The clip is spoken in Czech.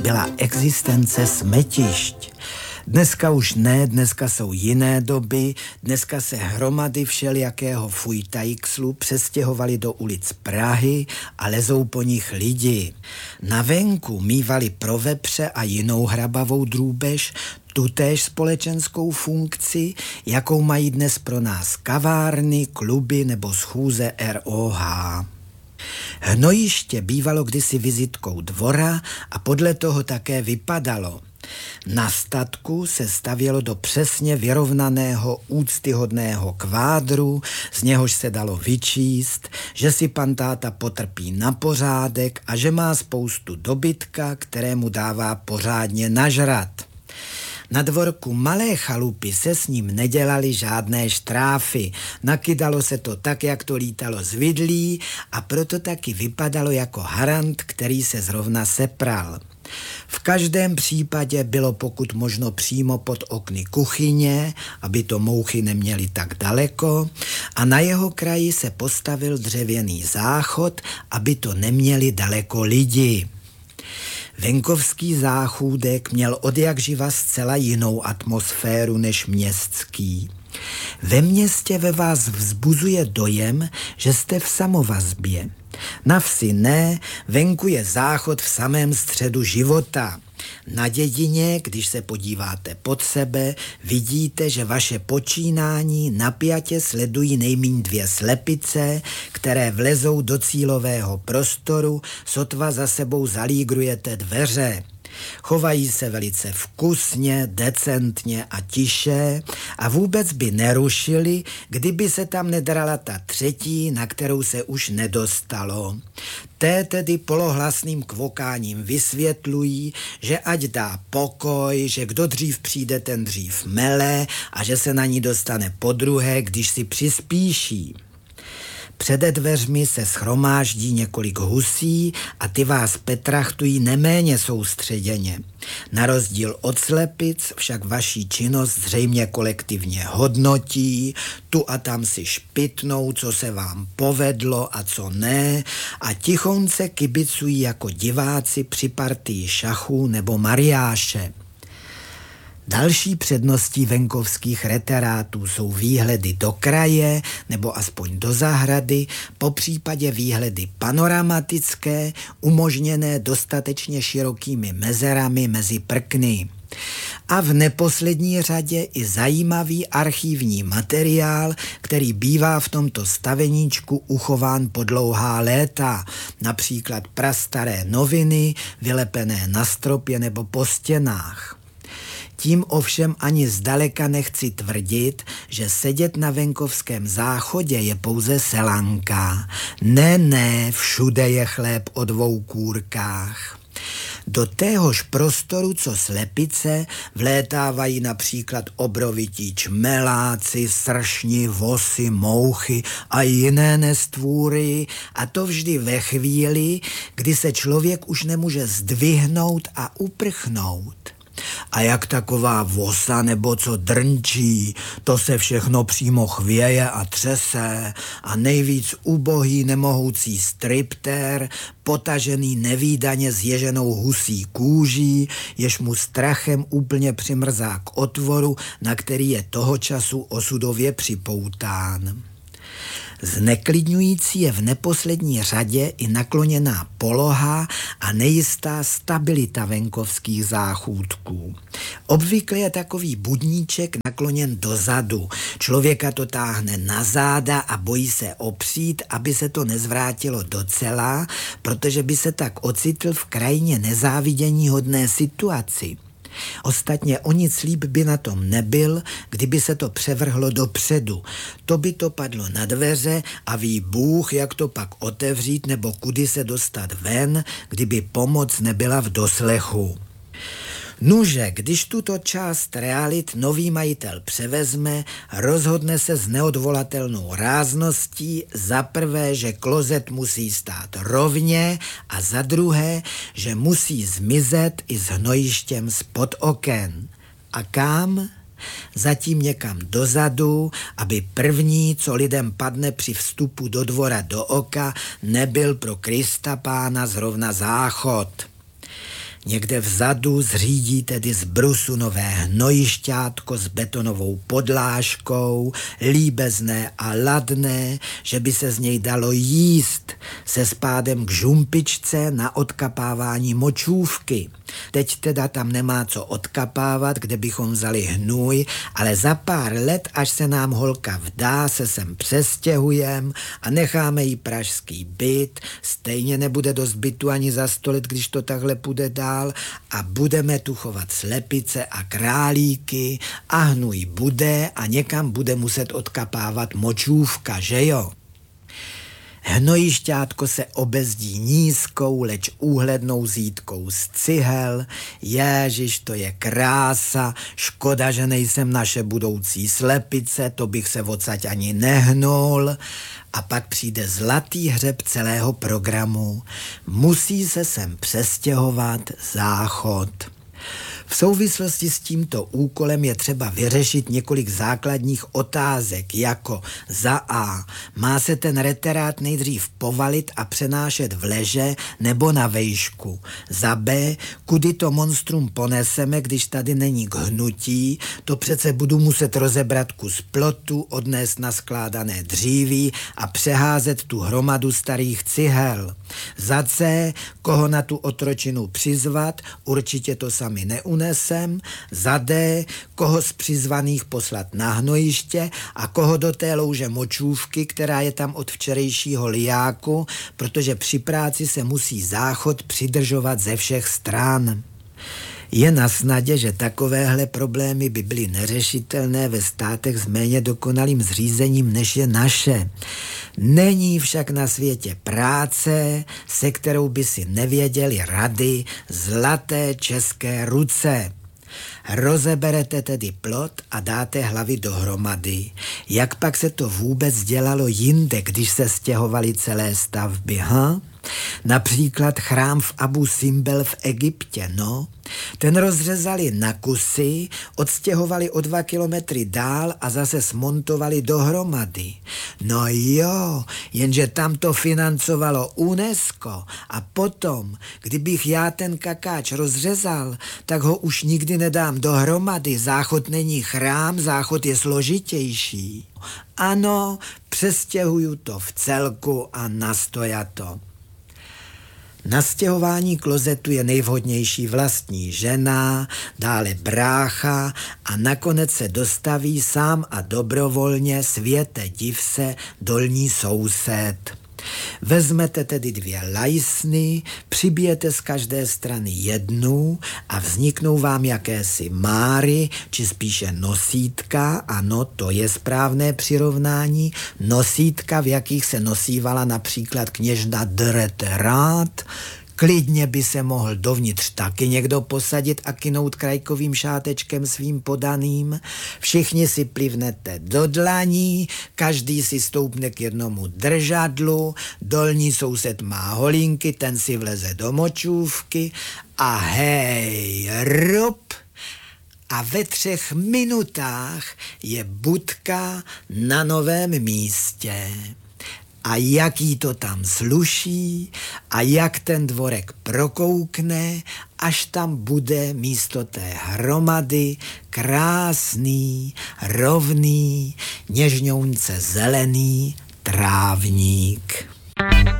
byla existence smetišť. Dneska už ne, dneska jsou jiné doby, dneska se hromady všelijakého fujtajkslu přestěhovali do ulic Prahy a lezou po nich lidi. Na venku mívali pro vepře a jinou hrabavou drůbež tutéž společenskou funkci, jakou mají dnes pro nás kavárny, kluby nebo schůze ROH. Hnojiště bývalo kdysi vizitkou dvora a podle toho také vypadalo. Na statku se stavělo do přesně vyrovnaného úctyhodného kvádru, z něhož se dalo vyčíst, že si pan táta potrpí na pořádek a že má spoustu dobytka, kterému dává pořádně nažrat. Na dvorku malé chalupy se s ním nedělali žádné štráfy. Nakydalo se to tak, jak to lítalo z vidlí a proto taky vypadalo jako harant, který se zrovna sepral. V každém případě bylo pokud možno přímo pod okny kuchyně, aby to mouchy neměly tak daleko, a na jeho kraji se postavil dřevěný záchod, aby to neměli daleko lidi. Venkovský záchůdek měl odjakživa zcela jinou atmosféru než městský. Ve městě ve vás vzbuzuje dojem, že jste v samovazbě. Na vsi ne, venku je záchod v samém středu života. Na dědině, když se podíváte pod sebe, vidíte, že vaše počínání napjatě sledují nejmíň 2 slepice, které vlezou do cílového prostoru, sotva za sebou zalígrujete dveře. Chovají se velice vkusně, decentně a tiše a vůbec by nerušili, kdyby se tam nedrala ta třetí, na kterou se už nedostalo. Té tedy polohlasným kvokáním vysvětlují, že ať dá pokoj, že kdo dřív přijde, ten dřív mele a že se na ní dostane podruhé, když si přispíší. Přede dveřmi se shromáždí několik husí a ty vás petrachtují neméně soustředěně. Na rozdíl od slepic však vaší činnost zřejmě kolektivně hodnotí, tu a tam si špitnou, co se vám povedlo a co ne, a tichonce kibicují jako diváci při partii šachu nebo mariáše. Další předností venkovských reterátů jsou výhledy do kraje nebo aspoň do zahrady, popřípadě výhledy panoramatické, umožněné dostatečně širokými mezerami mezi prkny. A v neposlední řadě i zajímavý archivní materiál, který bývá v tomto staveníčku uchován po dlouhá léta, například prastaré noviny, vylepené na stropě nebo po stěnách. Tím ovšem ani zdaleka nechci tvrdit, že sedět na venkovském záchodě je pouze selanka. Ne, všude je chléb o 2 kůrkách. Do téhož prostoru, co slepice, vlétávají například obrovití čmeláci, sršni, vosy, mouchy a jiné nestvůry, a to vždy ve chvíli, kdy se člověk už nemůže zdvihnout a uprchnout. A jak taková vosa nebo co drnčí, to se všechno přímo chvěje a třese a nejvíc ubohý nemohoucí striptér, potažený nevídaně zježenou husí kůží, jež mu strachem úplně přimrzá k otvoru, na který je toho času osudově připoután. Zneklidňující je v neposlední řadě i nakloněná poloha a nejistá stabilita venkovských záchůdků. Obvykle je takový budníček nakloněn dozadu. Člověka to táhne na záda a bojí se opřít, aby se to nezvrátilo docela, protože by se tak ocitl v krajně nezáviděníhodné situaci. Ostatně o nic líp by na tom nebyl, kdyby se to převrhlo dopředu. To by to padlo na dveře a ví Bůh, jak to pak otevřít nebo kudy se dostat ven, kdyby pomoc nebyla v doslechu. Nuže, když tuto část realit nový majitel převezme, rozhodne se s neodvolatelnou rázností za prvé, že klozet musí stát rovně a za druhé, že musí zmizet i s hnojištěm spod oken. A kam? Zatím někam dozadu, aby první, co lidem padne při vstupu do dvora do oka, nebyl pro Krista Pána zrovna záchod. Někde vzadu zřídí tedy z brusu nové hnojišťátko s betonovou podlážkou, líbezné a ladné, že by se z něj dalo jíst, se spádem k žumpičce na odkapávání močůvky. Teď teda tam nemá co odkapávat, kde bychom vzali hnůj, ale za pár let, až se nám holka vdá, se sem přestěhujem a necháme jí pražský byt, stejně nebude dost bytu ani za 100 let, když to takhle půjde dál, a budeme tu chovat slepice a králíky a hnůj bude a někam bude muset odkapávat močůvka, že jo? Hnojišťátko se obezdí nízkou, leč úhlednou zítkou z cihel. Ježiš, to je krása, škoda, že nejsem naše budoucí slepice, to bych se odsaď ani nehnul. A pak přijde zlatý hřeb celého programu. Musí se sem přestěhovat záchod. V souvislosti s tímto úkolem je třeba vyřešit několik základních otázek, jako za A. Má se ten reterát nejdřív povalit a přenášet v leže nebo na vejšku? Za B. Kudy to monstrum poneseme, když tady není k hnutí? To přece budu muset rozebrat kus plotu, odnést na skládané dříví a přeházet tu hromadu starých cihel. Za C. Koho na tu otročinu přizvat? Určitě to sami neunesem. Za D. Koho z přizvaných poslat na hnojiště a koho do té louže močůvky, která je tam od včerejšího lijáku, protože při práci se musí záchod přidržovat ze všech stran. Je na snadě, že takovéhle problémy by byly neřešitelné ve státech s méně dokonalým zřízením, než je naše. Není však na světě práce, se kterou by si nevěděli rady zlaté české ruce. Rozeberete tedy plot a dáte hlavy dohromady. Jak pak se to vůbec dělalo jinde, když se stěhovaly celé stavby, ha? Například chrám v Abu Simbel v Egyptě, no. Ten rozřezali na kusy, odstěhovali o 2 kilometry dál a zase smontovali dohromady. No jo, jenže tam to financovalo UNESCO a potom, kdybych já ten kakáč rozřezal, tak ho už nikdy nedám dohromady. Záchod není chrám, záchod je složitější. Ano, přestěhuju to v celku a nastojato. Na stěhování klozetu je nejvhodnější vlastní žena, dále brácha a nakonec se dostaví sám a dobrovolně, světe div se, dolní soused. Vezmete tedy 2 lajsny, přibijete z každé strany jednu a vzniknou vám jakési máry, či spíše nosítka, ano, to je správné přirovnání, nosítka, v jakých se nosívala například kněžna de Reterát. Klidně by se mohl dovnitř taky někdo posadit a kynout krajkovým šátečkem svým podaným. Všichni si plivnete do dlaní, každý si stoupne k jednomu držadlu, dolní soused má holínky, ten si vleze do močůvky a hej, rup! A ve 3 minutách je budka na novém místě. A jak jí to tam sluší a jak ten dvorek prokoukne, až tam bude místo té hromady krásný, rovný, něžňounce zelený trávník.